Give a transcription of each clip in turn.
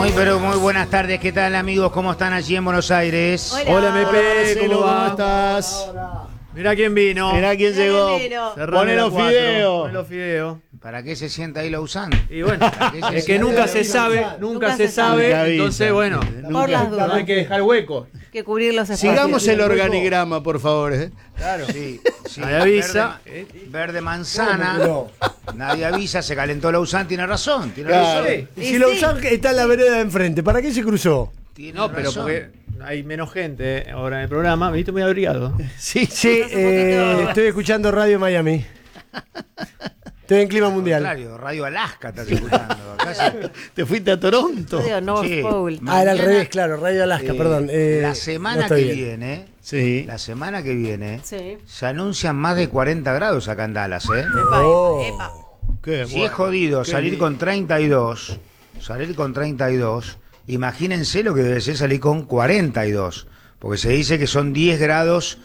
Muy buenas tardes, ¿qué tal amigos? ¿Cómo están allí en Buenos Aires? Hola Mepe, ¿cómo estás? Mirá quién vino. Mirá quién llegó. Poné los fideos. ¿Para qué se sienta ahí Lausanne? Y bueno, es que nunca se sabe, entonces bueno, Por las dudas. no hay que dejar hueco. Que cubrir los espacios. Sigamos el organigrama, por favor. Claro. Sí. Nadie avisa. Verde manzana. Nadie avisa, se calentó Lausanne, tiene razón. Claro. Y Si Lausanne está en la vereda de enfrente, ¿para qué se cruzó? No, pero porque hay menos gente ahora en el programa, me viste muy abrigado. Sí, estoy escuchando Radio Miami. Estoy en clima mundial. Contrario, Radio Alaska estás escuchando. ¿Te fuiste a Toronto? North Pole. Era al revés, claro, Radio Alaska, perdón. La semana no que bien. viene, Sí. Sí. se anuncian más de 40 grados acá en Dallas, ¿eh? Epa, Oh. epa. Qué Si es jodido salir con 32, imagínense lo que debe ser salir con 42, porque se dice que son 10 grados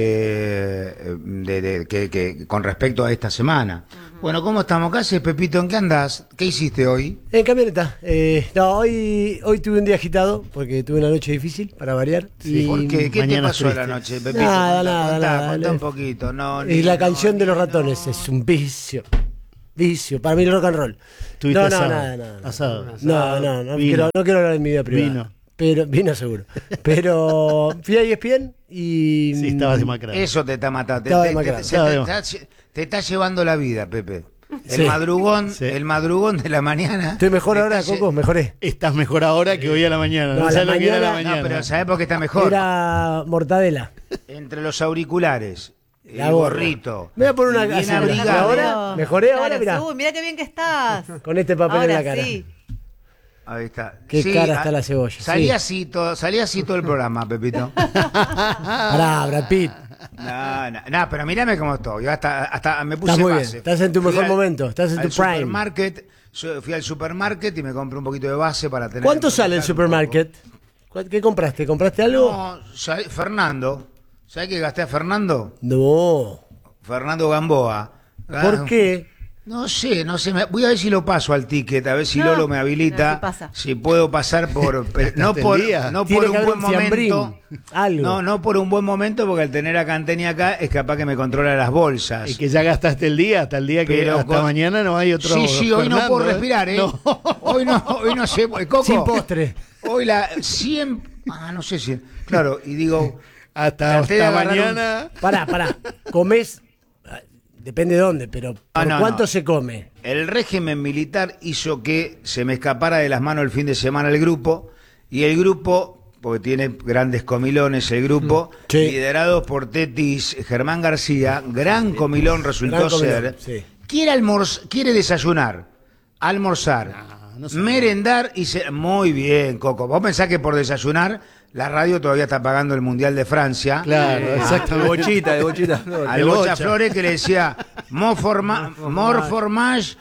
que con respecto a esta semana. Bueno, ¿cómo estamos? ¿Qué haces, Pepito? ¿En qué andás? ¿Qué hiciste hoy? En camioneta. Hoy tuve un día agitado porque tuve una noche difícil para variar. Sí, ¿por qué? ¿Qué te mañana pasó a la triste. noche, Pepito? Nada. Contá un poquito. No, Y la canción de los ratones es un vicio. Para mí el rock and roll. Tuviste Nada. asado. No Vino. quiero hablar de mi vida privada. Vino. Pero vino seguro. Pero fui a ESPN y Sí, estabas demacrado. eso te está matando. Estaba demacrado. Te está llevando la vida, Pepe. Sí. El madrugón de la mañana. estoy mejor te ahora, está Coco, mejoré. Estás mejor ahora que hoy a la mañana. No, No, a sabes la lo que era la mañana- mañana. No, pero ¿sabés por qué está mejor? Era mortadela. Entre los auriculares, La el gorra. gorrito. Me voy a poner una bien así, abrigado. ahora. Mejoré ahora, Claro, mirá. Mirá qué bien que estás. Con este papel Ahora en la cara. sí. Ahí está. Qué cara está la cebolla, Salía sí. así todo el programa, Pepito. Pará, Brad Pitt. No, pero mírame cómo estoy. Yo hasta me puse Estás muy bien. base. Estás en tu Fui mejor al- momento. Estás en al tu prime. supermarket. Fui al supermarket y me compré un poquito de base para tener. ¿Cuánto sale el supermarket? ¿Qué compraste? ¿Compraste algo? No, Fernando. ¿Sabes qué gasté a Fernando? No. Fernando Gamboa. ¿Por qué? No sé, voy a ver si lo paso al ticket, a ver si No, Lolo me habilita, no, sí pasa. si puedo pasar por, no por Tiene que un haber buen un fiambrín, momento, algo. no por un buen momento, porque al tener a Canteni acá es capaz que me controla las bolsas. Y que ya gastaste el día, hasta el día que Pero hasta mañana no hay otro. Sí, hoy no Fernando, puedo respirar, ¿eh? No. Hoy no sé, Coco. Sin postre. Hoy no sé si, claro, y digo, Hasta traté de agarrar mañana. Pará. Comés. Depende de dónde, pero ¿por no, cuánto no. se come? El régimen militar hizo que se me escapara de las manos el fin de semana el grupo, y el grupo, porque tiene grandes comilones el grupo, Sí. liderado por Tetis Germán García, gran comilón resultó Gran comilón, ser, sí. quiere desayunar, almorzar, no sé. merendar y muy bien, Coco. Vos pensás que por desayunar la radio todavía está pagando el Mundial de Francia. Claro, exactamente. De bochita. Al El Bocha Bocha. Flores que le decía more fromage,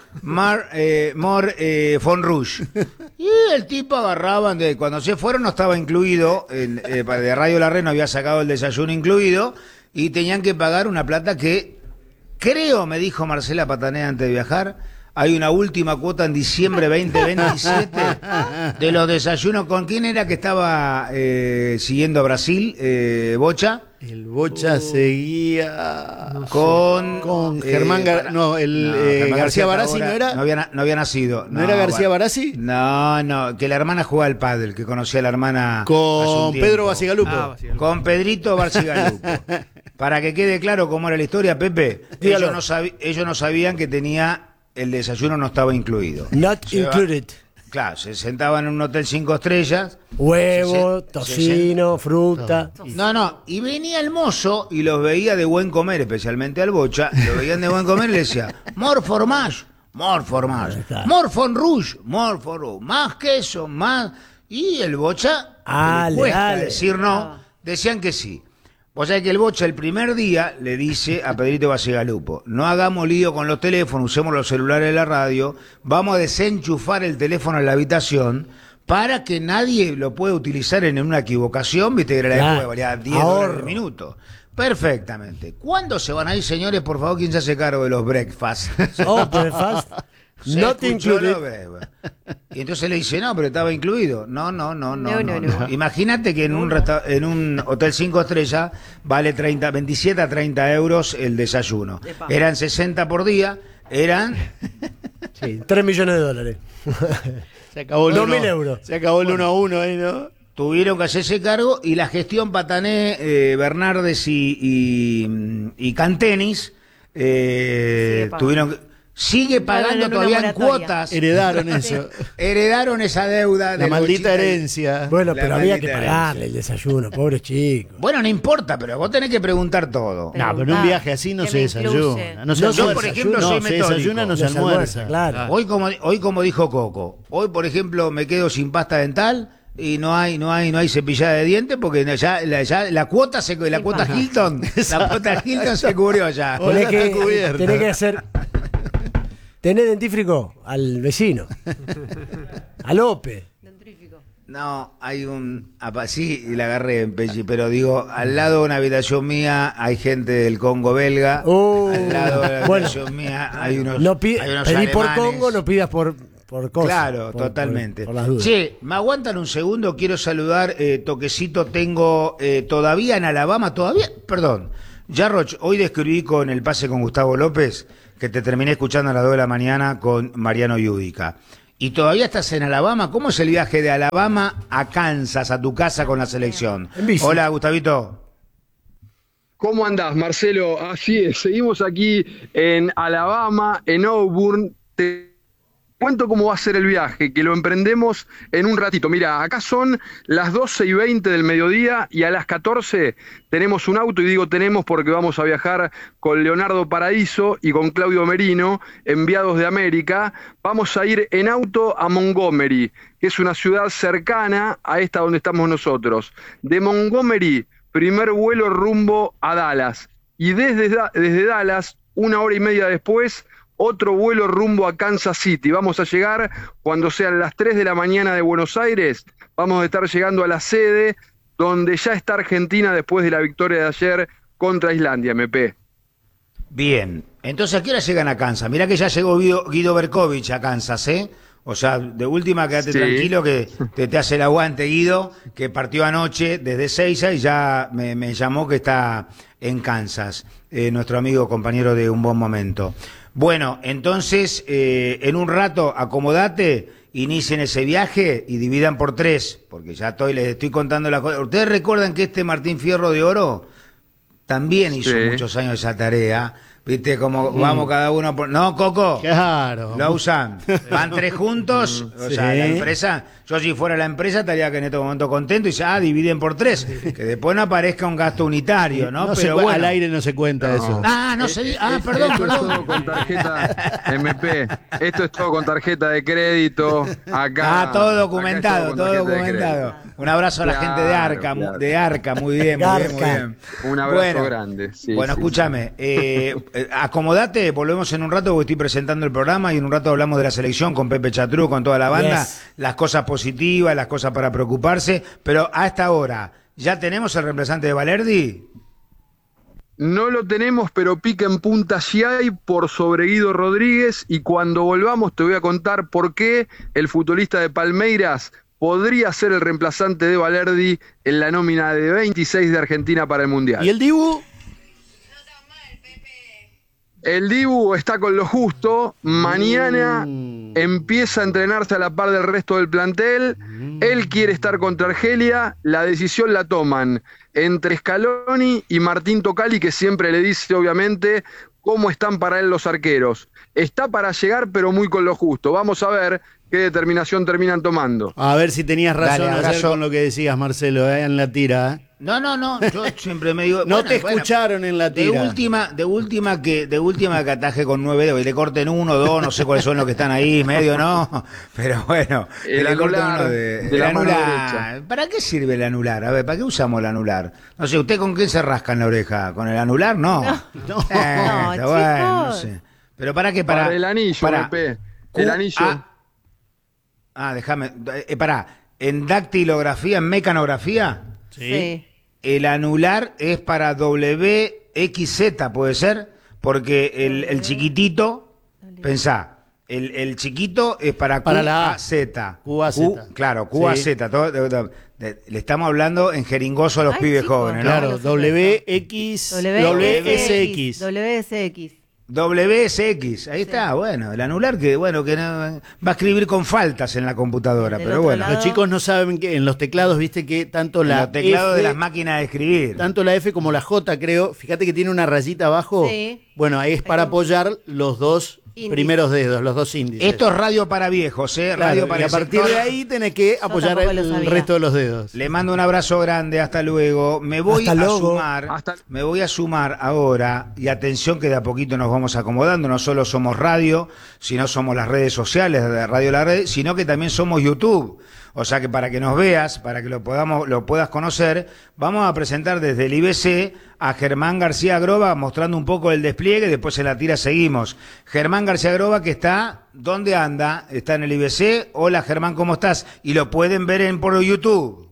more fond rouge. Y el tipo agarraban cuando se fueron no estaba incluido, de Radio La Red no había sacado el desayuno incluido y tenían que pagar una plata que creo, me dijo Marcela Patanea antes de viajar, hay una última cuota en diciembre 2027 de los desayunos. ¿Con quién era que estaba siguiendo a Brasil, Bocha? El Bocha seguía Con Germán Germán García Barassi, ahora ¿no era? No había nacido. ¿No era García bueno. Barassi? No, que la hermana jugaba al pádel, que conocía a la hermana hace Con un tiempo. Pedro Basigalupo. Con Pedrito Barcigalupo. Para que quede claro cómo era la historia, Pepe, Dígalo. ellos no sabían que tenía el desayuno no estaba incluido. Not included. Claro, se sentaban en un hotel 5 estrellas. Huevo, Se- tocino, fruta. No, y venía el mozo y los veía de buen comer, especialmente al Bocha, lo veían de buen comer y le decía, more fromage, more fond rouge, más queso, más... Y el Bocha, Dale, le cuesta dale. decir no, decían que sí. Vos sabés que el Bocha el primer día le dice a Pedrito Basigalupo, no hagamos lío con los teléfonos, usemos los celulares de la radio, vamos a desenchufar el teléfono en la habitación para que nadie lo pueda utilizar en una equivocación, viste que era la Claro. época, valía 10 dólares el minuto. Perfectamente. ¿Cuándo se van a ir, señores? Por favor, ¿quién se hace cargo de los breakfasts? Oh, breakfast. Se Not escuchó included. Y entonces le dice, no, pero estaba incluido. No. No. Imagínate que en en un hotel 5 estrellas vale 27 a 30 euros el desayuno. Epa. Eran 60 por día, eran... Sí, 3 millones de dólares. Se acabó el 2.000 euros. Se acabó el 1-1 ahí, ¿no? Tuvieron que hacerse cargo y la gestión Patané, Bernardes y Cantenis Sigue tuvieron que... Sigue pagando en una todavía en moratoria. cuotas. Heredaron eso. Heredaron esa deuda. La del maldita bochita. herencia. Bueno, La pero había que maldita pagarle el desayuno, pobres chicos. Bueno, no importa, pero vos tenés que preguntar todo. Pero- No, pero en un viaje así no Que se me desayuna. incluye. No se Yo, almuerza. por ejemplo, soy no, se metódico. desayuna, no se No se almuerza. claro. Hoy como dijo Coco, hoy por ejemplo me quedo sin pasta dental y no hay cepillada de dientes porque ya la cuota la cuota Hilton, la cuota Hilton se cubrió ya. Hola, Tenés está cubierta. tenés que hacer. Tenés dentífrico al vecino. A López. No, hay sí, y la agarré en Pechi, pero digo, al lado de una habitación mía hay gente del Congo belga, al lado de la Bueno. habitación mía hay unos, No hay unos pedí por alemanes. Congo, no pidas por cosas. Claro, por- totalmente. Por las dudas. Che, ¿me aguantan un segundo? Quiero saludar, toquecito tengo todavía en Alabama, perdón. Ya, Roch, hoy describí con el pase con Gustavo López que te terminé escuchando a las 2 de la mañana con Mariano Yudica. Y todavía estás en Alabama. ¿Cómo es el viaje de Alabama a Kansas, a tu casa con la selección? En bici. Hola, Gustavito. ¿Cómo andás, Marcelo? Así es, seguimos aquí en Alabama, en Auburn. Te cuento cómo va a ser el viaje, que lo emprendemos en un ratito. Mira, acá son las 12:20 del mediodía y a las 14 tenemos un auto, y digo tenemos porque vamos a viajar con Leonardo Paradiso y con Claudio Merino, enviados de América. Vamos a ir en auto a Montgomery, que es una ciudad cercana a esta donde estamos nosotros. De Montgomery, primer vuelo rumbo a Dallas. Y desde Dallas, 1 hora y media después, otro vuelo rumbo a Kansas City. Vamos a llegar cuando sean las 3 de la mañana de Buenos Aires. Vamos a estar llegando a la sede donde ya está Argentina después de la victoria de ayer contra Islandia, MP. Bien. Entonces, ¿a qué hora llegan a Kansas? Mirá que ya llegó Guido Berkovich a Kansas, ¿eh? O sea, de última, quédate Sí. tranquilo que te hace el aguante, Guido, que partió anoche desde Seiza y ya me llamó que está en Kansas, nuestro amigo, compañero de Un Buen Momento. Bueno, entonces, en un rato, acomodate, inicien ese viaje y dividan por 3, porque ya les estoy contando las cosas. ¿Ustedes recuerdan que este Martín Fierro de Oro también hizo Sí. muchos años esa tarea? ¿Viste cómo vamos cada uno por... No, Coco. Claro. Lo usan. Van 3 juntos. O sea, Sí. la empresa, yo si fuera la empresa estaría que en este momento contento y ya dividen por 3. Que después no aparezca un gasto unitario, ¿no? No se Pero cu- bueno. Al aire no se cuenta eso. Ah, no se perdón, Esto es todo perdón. con tarjeta MP. Esto es todo con tarjeta de crédito. Acá. Ah, todo acá es documentado, con todo tarjeta de documentado. crédito. Un abrazo a la gente de Claro, Arca, claro. de Arca, muy bien, muy bien, muy Garca. bien. Un abrazo grande. Sí, bueno, sí, escúchame, acomodate, volvemos en un rato porque estoy presentando el programa y en un rato hablamos de la selección con Pepe Chatrú, con toda la banda, Yes. las cosas positivas, las cosas para preocuparse, pero a esta hora, ¿ya tenemos el reemplazante de Valerdi? No lo tenemos, pero pica en punta sí hay por sobre Guido Rodríguez, y cuando volvamos te voy a contar por qué el futbolista de Palmeiras podría ser el reemplazante de Valerdi en la nómina de 26 de Argentina para el Mundial. ¿Y el Dibu? El Dibu está con lo justo. Mañana empieza a entrenarse a la par del resto del plantel. Él quiere estar contra Argelia. La decisión la toman entre Scaloni y Martín Tocali, que siempre le dice, obviamente, cómo están para él los arqueros. Está para llegar, pero muy con lo justo. Vamos a ver qué determinación terminan tomando. A ver si tenías razón Dale, ayer abrazo. con lo que decías, Marcelo, en la tira. No, yo siempre me digo... No te escucharon en la tira. De última que ataje con 9 dedos y le corten 1, 2, no sé cuáles son los que están ahí, medio no, pero bueno, que El le corten anular uno de el la mano anular. derecha. ¿Para qué sirve el anular? A ver, ¿para qué usamos el anular? No sé, ¿usted con qué se rasca en la oreja? ¿Con el anular? No. No. Está chicos. bueno, no sé. ¿Pero para qué? Para el anillo, MP. El anillo. Déjame, en dactilografía, en mecanografía, Sí. el anular es para WXZ, ¿puede ser? Porque el chiquitito, pensá, El chiquito es para la A. QAZ. QAZ. Claro, QAZ. Sí. Le estamos hablando en jeringoso a los pibes chicos, jóvenes, ¿no? Claro, WSX. WSX. Ahí está, bueno, el anular que no, va a escribir con faltas en la computadora, Del pero otro bueno. lado. Los chicos no saben que en los teclados, viste que tanto la Los teclados F, de las máquinas de escribir. tanto la F como la J, creo, fíjate que tiene una rayita abajo. Sí. Bueno, ahí es para apoyar los dos Índice. primeros dedos, los dos índices. Esto es radio para viejos, Claro, radio para y a el partir sector. de ahí tenés que apoyar tampoco lo el sabía. resto de los dedos. Le mando un abrazo grande, hasta luego. Me voy Hasta a luego. sumar, Hasta- me voy a sumar ahora, y atención que de a poquito nos vamos acomodando, no solo somos radio, sino somos las redes sociales de Radio La Red, sino que también somos YouTube. O sea que para que nos veas, para que lo puedas conocer, vamos a presentar desde el IBC a Germán García Groba mostrando un poco el despliegue, después en la tira seguimos. Germán García Groba que está, ¿dónde anda? Está en el IBC. Hola Germán, ¿cómo estás? Y lo pueden ver por YouTube.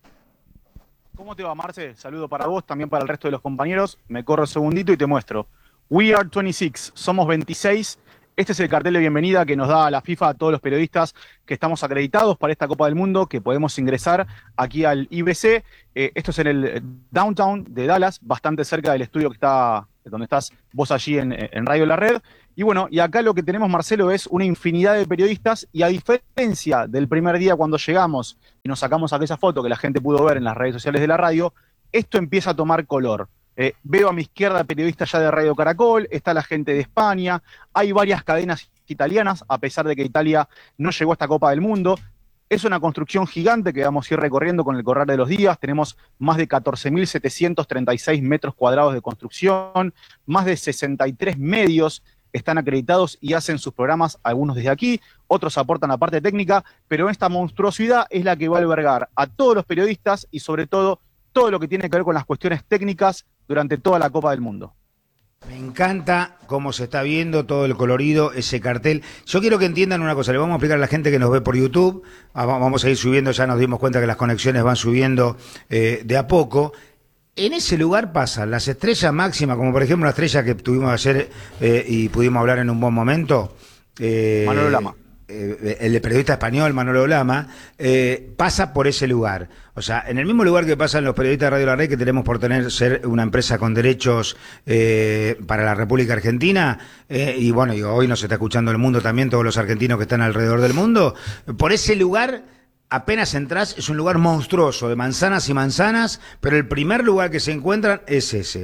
¿Cómo te va, Marce? Saludo para vos, también para el resto de los compañeros. Me corro un segundito y te muestro. We are 26, somos 26. Este es el cartel de bienvenida que nos da la FIFA a todos los periodistas que estamos acreditados para esta Copa del Mundo, que podemos ingresar aquí al IBC. Esto es en el downtown de Dallas, bastante cerca del estudio que está donde estás vos allí en Radio La Red. Y bueno, y acá lo que tenemos, Marcelo, es una infinidad de periodistas, y a diferencia del primer día cuando llegamos y nos sacamos aquella foto que la gente pudo ver en las redes sociales de la radio, esto empieza a tomar color. Veo a mi izquierda periodistas ya de Radio Caracol, está la gente de España, hay varias cadenas italianas, a pesar de que Italia no llegó a esta Copa del Mundo. Es una construcción gigante que vamos a ir recorriendo con el correr de los días. Tenemos más de 14.736 metros cuadrados de construcción, más de 63 medios están acreditados y hacen sus programas, algunos desde aquí, otros aportan la parte técnica, pero esta monstruosidad es la que va a albergar a todos los periodistas y sobre todo lo que tiene que ver con las cuestiones técnicas durante toda la Copa del Mundo. Me encanta cómo se está viendo todo el colorido, ese cartel. Yo quiero que entiendan una cosa, le vamos a explicar a la gente que nos ve por YouTube, vamos a ir subiendo, ya nos dimos cuenta que las conexiones van subiendo de a poco. En ese lugar pasan las estrellas máximas, como por ejemplo una estrella que tuvimos ayer y pudimos hablar en un buen momento. Manolo Lama. El periodista español Manolo Lama pasa por ese lugar. O sea, en el mismo lugar que pasan los periodistas de Radio La Red, que tenemos por ser una empresa con derechos para la República Argentina, y bueno, y hoy nos está escuchando el mundo también, todos los argentinos que están alrededor del mundo, por ese lugar. Apenas entras, es un lugar monstruoso, de manzanas y manzanas, pero el primer lugar que se encuentran es ese.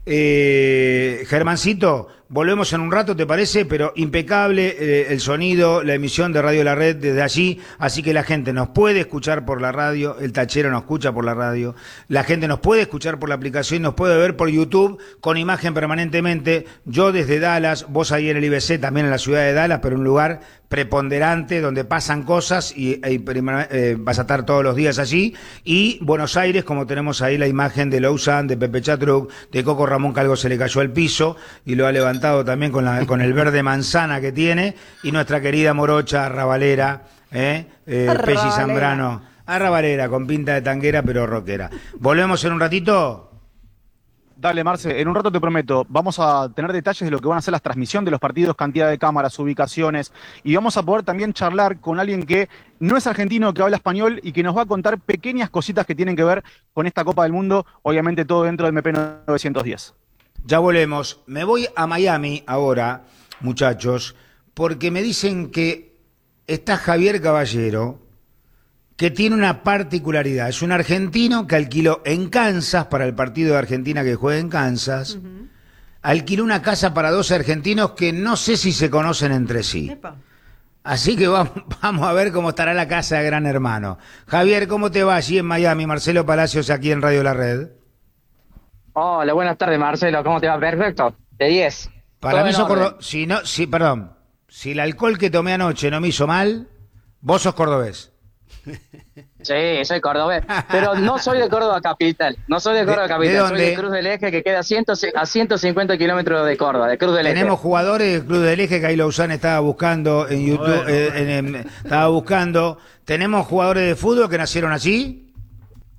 Germancito, volvemos en un rato, ¿te parece? Pero impecable el sonido, la emisión de Radio La Red desde allí, así que la gente nos puede escuchar por la radio, el tachero nos escucha por la radio, la gente nos puede escuchar por la aplicación, nos puede ver por YouTube con imagen permanentemente, yo desde Dallas, vos ahí en el IBC, también en la ciudad de Dallas, pero un lugar preponderante donde pasan cosas y vas a estar todos los días allí, y Buenos Aires, como tenemos ahí la imagen de Lausanne, de Pepe Chatruc, de Coco Ramón, que algo se le cayó al piso y lo ha levantado también con el verde manzana que tiene, y nuestra querida morocha arrabalera, Pesci Zambrano, arrabalera con pinta de tanguera pero rockera. ¿Volvemos en un ratito? Dale, Marce, en un rato te prometo, vamos a tener detalles de lo que van a ser las transmisiones de los partidos, cantidad de cámaras, ubicaciones, y vamos a poder también charlar con alguien que no es argentino, que habla español y que nos va a contar pequeñas cositas que tienen que ver con esta Copa del Mundo, obviamente todo dentro del MP 910. Ya volvemos. Me voy a Miami ahora, muchachos, porque me dicen que está Javier Caballero, que tiene una particularidad. Es un argentino que alquiló en Kansas, para el partido de Argentina que juega en Kansas, alquiló una casa para 12 argentinos que no sé si se conocen entre sí. Epa. Así que vamos a ver cómo estará la casa de Gran Hermano. Javier, ¿cómo te va allí en Miami? Marcelo Palacios aquí en Radio La Red. Hola, buenas tardes, Marcelo. ¿Cómo te va? Perfecto. De 10. Para Todo mí en sos orden. perdón. Si el alcohol que tomé anoche no me hizo mal, vos sos cordobés. Sí, soy cordobés. Pero no soy de Córdoba Capital. No soy de Córdoba ¿De Capital. Soy dónde? de Cruz del Eje, que queda a 150 kilómetros de Córdoba, de Cruz del Eje. Tenemos jugadores del Club del Eje que ahí Lausanne estaba buscando en YouTube. Estaba buscando. ¿Tenemos jugadores de fútbol que nacieron allí?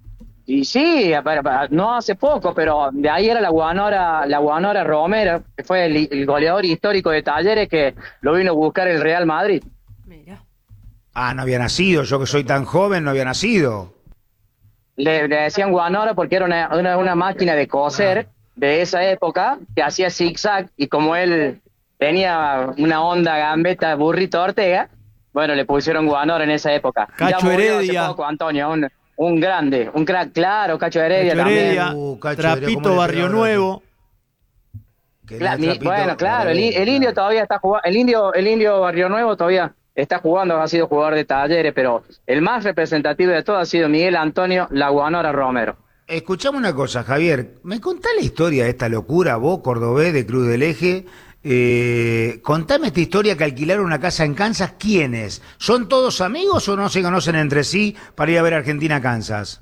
Y sí, no hace poco, pero de ahí era la Guanora Romero, que fue el goleador histórico de Talleres que lo vino a buscar el Real Madrid. Mira. Ah, no había nacido, yo que soy tan joven no había nacido. Le decían Guanora porque era una máquina de coser de esa época que hacía zigzag, y como él tenía una onda gambeta burrito Ortega, bueno, le pusieron Guanora en esa época. Cacho Ya murió Heredia. hace poco, Antonio, un grande, un crack, claro, Cacho Heredia Cacho también. Heredia, Cacho Heredia, Trapito ¿cómo le Barrio pegaba la- Nuevo. Bueno, claro, el indio todavía está jugando, el indio Barrio Nuevo todavía está jugando, ha sido jugador de Talleres, pero el más representativo de todo ha sido Miguel Antonio La Guanora Romero. Escuchame una cosa, Javier. ¿Me contás la historia de esta locura, vos, cordobés de Cruz del Eje? Contame esta historia que alquilaron una casa en Kansas. ¿Quiénes? ¿Son todos amigos o no se conocen entre sí para ir a ver Argentina-Kansas?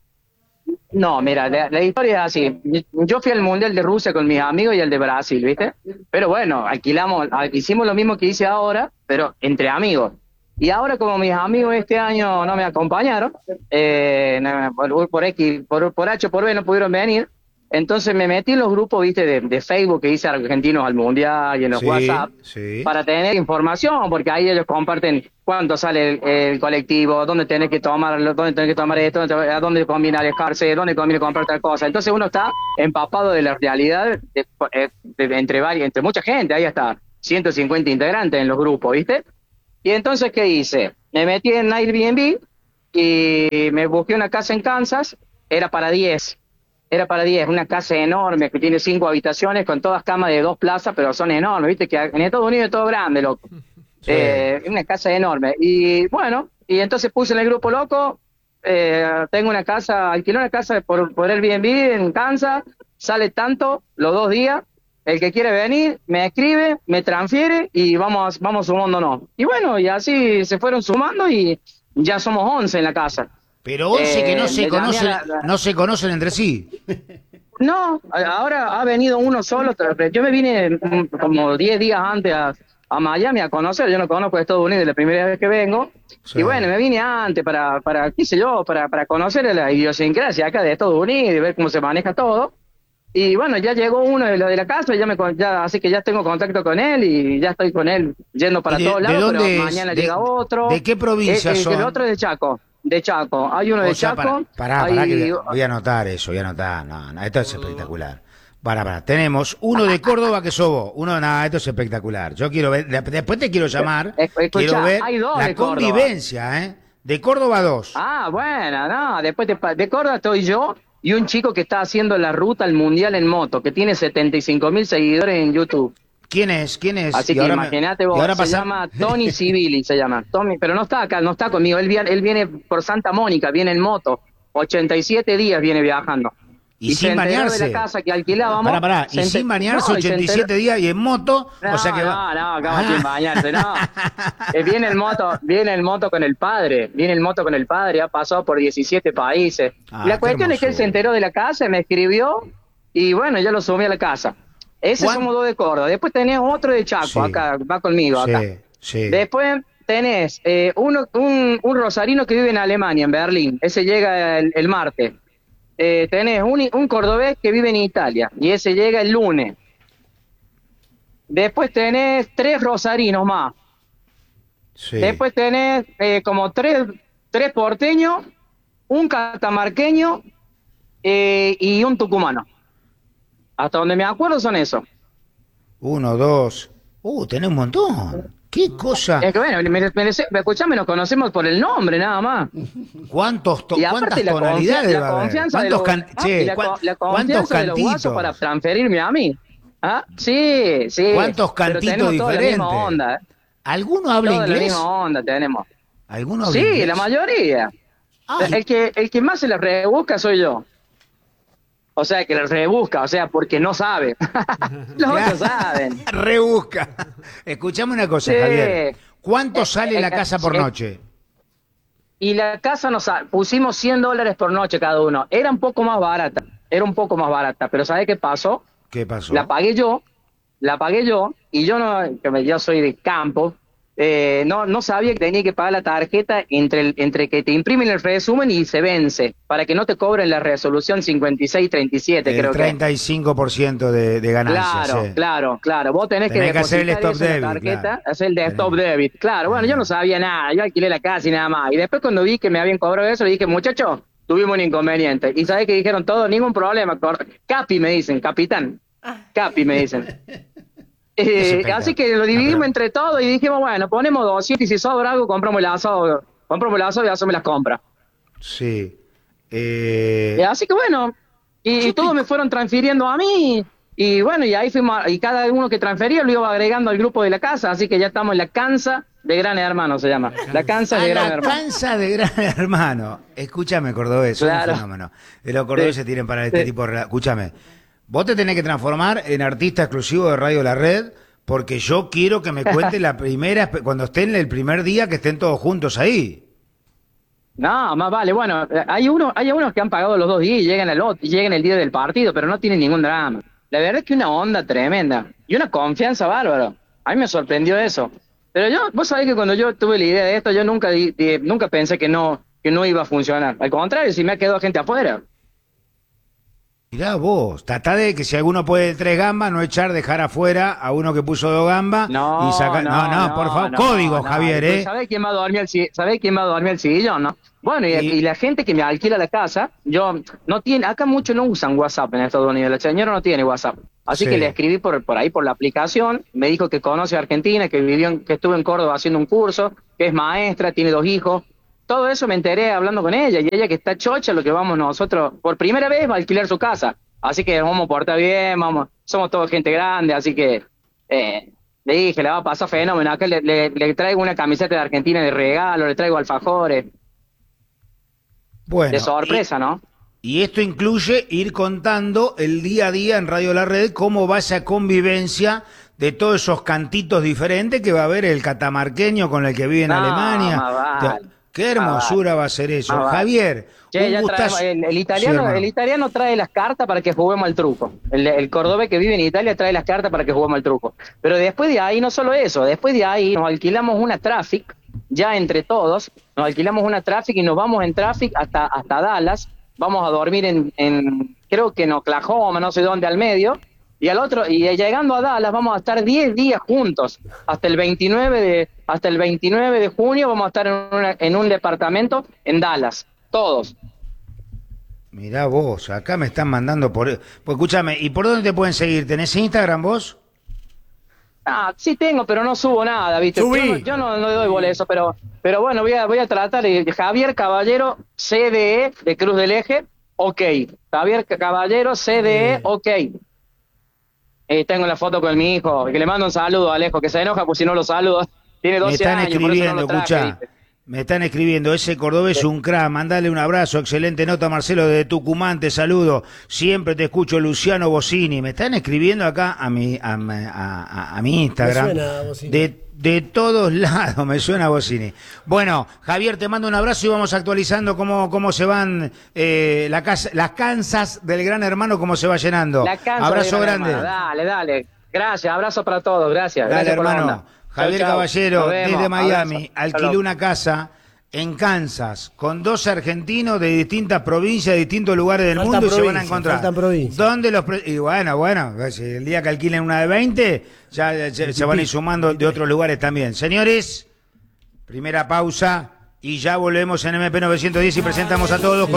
No, mira, la historia es así. Yo fui al Mundial de Rusia con mis amigos y al de Brasil, ¿viste? Pero bueno, hicimos lo mismo que hice ahora, pero entre amigos. Y ahora, como mis amigos este año no me acompañaron, por X, por H o por B no pudieron venir, entonces me metí en los grupos, ¿viste? De Facebook que dice Argentinos al Mundial y en los WhatsApp, sí. para tener información, porque ahí ellos comparten cuánto sale el colectivo, dónde tenés que tomar esto, a dónde conviene alejarse, dónde conviene comprar tal cosa. Entonces uno está empapado de la realidad entre mucha gente, ahí hasta 150 integrantes en los grupos, ¿viste? Y entonces, ¿qué hice? Me metí en Airbnb y me busqué una casa en Kansas, era para 10, una casa enorme que tiene 5 habitaciones con todas camas de 2 plazas, pero son enormes, ¿viste? Que en Estados Unidos es todo grande, loco. Sí. Una casa enorme. Y bueno, y entonces puse en el grupo loco, alquilé una casa por Airbnb en Kansas, sale tanto los 2 días, el que quiere venir me escribe, me transfiere y vamos sumándonos. Y bueno, y así se fueron sumando y ya somos 11 en la casa. Pero 11 que no se me conocen, llamé a no se conocen entre sí. No, ahora ha venido uno solo. Yo me vine como 10 días antes a Miami a conocer. Yo no conozco Estados Unidos, es la primera vez que vengo. Sí. Y bueno, me vine antes para qué sé yo, para conocer la idiosincrasia acá de Estados Unidos y ver cómo se maneja todo. Y bueno, ya llegó uno de la casa, así que ya tengo contacto con él y ya estoy con él yendo para ¿Y todos lados, dónde pero es? mañana llega otro. ¿De qué provincia son? El otro es de Chaco. De Chaco. Hay uno de O sea, Chaco. Pará, hay- que voy a anotar eso, No, esto es espectacular. Pará, tenemos uno de Córdoba que sos vos. Esto es espectacular. Yo quiero ver, después te quiero llamar, Escuchá, quiero ver hay 2 la de Córdoba. convivencia, ¿eh? De Córdoba 2. Ah, bueno, no, después de Córdoba estoy yo y un chico que está haciendo la ruta al Mundial en moto, que tiene 75.000 seguidores en YouTube. ¿Quién es? Así Y que ahora imagínate vos, y ahora se llama Tony Civili, se llama. Tommy, pero no está acá, no está conmigo, él viene por Santa Mónica, viene en moto, 87 días viene viajando. Y se sin enteró bañarse. de la casa que alquilábamos. Pará, y sin bañarse 87 días y en moto, No, o sea que acaba sin bañarse, no. Viene el moto con el padre, ha pasado por 17 países. Ah, La qué cuestión es que él se hermosura. enteró de la casa, me escribió y bueno, ya lo sumí a la casa. Ese ¿Cuán- somos 2 de Córdoba. Después tenés otro de Chaco, Sí. acá, va conmigo acá. Sí. Después tenés un rosarino que vive en Alemania, en Berlín. Ese llega el martes. Tenés un cordobés que vive en Italia y ese llega el lunes. Después tenés 3 rosarinos más. Sí. Después tenés como tres porteños, un catamarqueño y un tucumano. Hasta donde me acuerdo son esos. 1, 2. Tenés un montón. ¿Qué cosa? Es que bueno, escuchame, nos conocemos por el nombre nada más. ¿Cuántas Y aparte tonalidades la va a haber? confianza de ¿Cuántos la cuántos confianza de los guasos cantitos? para transferirme a mí. ¿Ah? Sí. ¿Cuántos Pero cantitos tenemos toda la misma diferentes? onda, ¿eh? ¿Alguno habla Toda la inglés? misma onda tenemos. ¿Alguno habla Sí, inglés? la mayoría. Ay. El que más se la rebusca soy yo. O sea, que la rebusca, o sea, porque no sabe. Los otros saben. Rebusca. Escuchame una cosa, Sí. Javier. ¿Cuánto sale la casa por sí. noche? Y la casa pusimos $100 por noche cada uno. Era un poco más barata, pero ¿sabes qué pasó? ¿Qué pasó? La pagué yo, y yo no, yo soy de campo, no sabía que tenía que pagar la tarjeta entre que te imprimen el resumen y se vence, para que no te cobren la resolución 5637, creo que. El 35% de ganancias. Claro. Vos tenés que hacer el stop eso en debit, la tarjeta, claro. hacer el de stop debit. Claro, bueno, yo no sabía nada, yo alquilé la casa y nada más. Y después cuando vi que me habían cobrado eso, le dije, muchachos, tuvimos un inconveniente. ¿Y sabés qué dijeron todos? Ningún problema. Capi, me dicen, capitán. Capi, me dicen. Así que lo dividimos entre todos y dijimos, bueno, ponemos 200 y si sobra algo, compramos el asado y hacemos las compras. Sí. Así que bueno, y todos me fueron transfiriendo a mí. Y bueno, y ahí fuimos, y cada uno que transfería lo iba agregando al grupo de la casa. Así que ya estamos en la cansa de Gran Hermano, se llama. La cansa de Gran Hermano. La cansa de Gran Hermano. Escúchame, cordobés, Claro. un fenómeno. Los cordobeses tienen para este tipo de... Escúchame, vos te tenés que transformar en artista exclusivo de Radio La Red, porque yo quiero que me cuente la primera, cuando estén el primer día, que estén todos juntos ahí. No, más vale. Bueno, hay unos que han pagado los 2 días y llegan el día del partido, pero no tienen ningún drama. La verdad es que una onda tremenda y una confianza bárbara. A mí me sorprendió eso. Pero vos sabés que cuando yo tuve la idea de esto, yo nunca pensé que no iba a funcionar. Al contrario, si me ha quedado gente afuera. Mirá vos, tratá de que si alguno puede 3 gambas, no dejar afuera a uno que puso 2 gambas y sacar... No, por favor, código, Javier, ¿eh? ¿Sabés quién va a dormir el sillón, no? Bueno, y la gente que me alquila la casa, acá muchos no usan WhatsApp en Estados Unidos, la señora no tiene WhatsApp. Así que le escribí por ahí, por la aplicación, me dijo que conoce a Argentina, que estuvo en Córdoba haciendo un curso, que es maestra, tiene 2 hijos. Todo eso me enteré hablando con ella, y ella que está chocha, lo que vamos nosotros, por primera vez va a alquilar su casa. Así que vamos a portar bien, somos toda gente grande, así que le dije, le va a pasar fenómeno. Acá le traigo una camiseta de Argentina de regalo, le traigo alfajores. Bueno, de sorpresa, ¿no? Y esto incluye ir contando el día a día en Radio La Red cómo va esa convivencia de todos esos cantitos diferentes que va a haber el catamarqueño con el que vive en Alemania. Vale. Qué hermosura va a ser eso. Javier, un gustazo. El italiano trae las cartas para que juguemos al truco. El cordobés que vive en Italia trae las cartas para que juguemos al truco. Pero después de ahí, no solo eso, después de ahí nos alquilamos una Traffic, ya entre todos, nos alquilamos una Traffic y nos vamos en Traffic hasta Dallas. Vamos a dormir en creo que en Oklahoma, no sé dónde, al medio. Y llegando a Dallas vamos a estar 10 días juntos, hasta el 29 de junio vamos a estar en un departamento en Dallas, todos. Mirá vos, acá me están mandando pues escúchame, ¿y por dónde te pueden seguir? ¿Tenés Instagram vos? Sí tengo, pero no subo nada, ¿viste? Yo no doy bola a eso, pero bueno, voy a tratar de Javier Caballero, CDE, de Cruz del Eje, ok. Javier Caballero, CDE, ok. Tengo la foto con mi hijo, que le mando un saludo a Alejo, que se enoja pues si no lo saludo. Tiene 12 años. Me están escribiendo, ese cordobés es un crack, mandale un abrazo, excelente nota, Marcelo, de Tucumán, te saludo, siempre te escucho, Luciano Bossini. Me están escribiendo acá a mi Instagram. Me suena Bossini. De todos lados me suena Bossini. Bueno, Javier, te mando un abrazo y vamos actualizando cómo se van las cansas del Gran Hermano, cómo se va llenando. Abrazo grande. Hermano. Dale. Gracias, abrazo para todos, gracias. Dale, gracias hermano. Javier Caballero, desde Miami, abrazo. alquiló una casa en Kansas con 2 argentinos de distintas provincias, de distintos lugares del mundo y se van a encontrar. ¿Dónde y bueno, el día que alquilen una de 20, ya se van a ir sumando de otros lugares también. Señores, primera pausa y ya volvemos en MP910 y presentamos a todos con